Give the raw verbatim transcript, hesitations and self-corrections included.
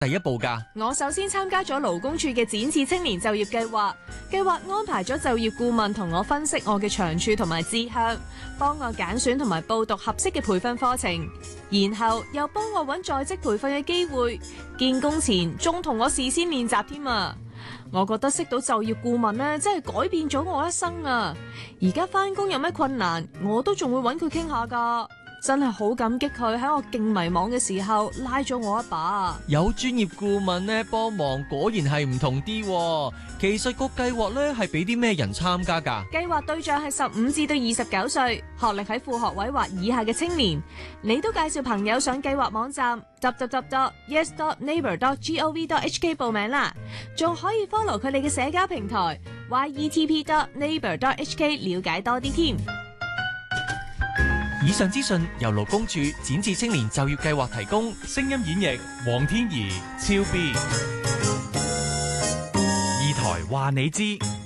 第一步㗎？ 我首先參加咗勞工處嘅展翅青年就業計劃，計劃安排咗就業顧問同我分析我嘅長處同埋志向，幫我揀選同埋報讀合適嘅培訓課程，然後又幫我揾在職培訓嘅機會，見工前仲同我事先練習添啊！我覺得識到就業顧問呢，真係改變咗我一生啊！而家返工有咩困難，我都仲會揾佢傾下㗎。真係好感激佢喺我勁迷茫嘅時候拉咗我一把。 有專業顧問咧幫忙，果然係唔同啲喎。其實個計劃咧係俾啲咩人參加㗎？ 計劃對象係十五至到二十九歲，學歷喺副學位或以下嘅青年。你都介紹朋友上計劃網站 double-u double-u double-u dot yes dot neighbor dot gov dot hk 報名啦，仲可以 follow 佢哋嘅社交平台 yetp dot neighbor dot hk 了解多啲添。 以上資訊由勞工處展翅青年就業計劃提供， 聲音演繹黃天怡、超 B，二台話你知。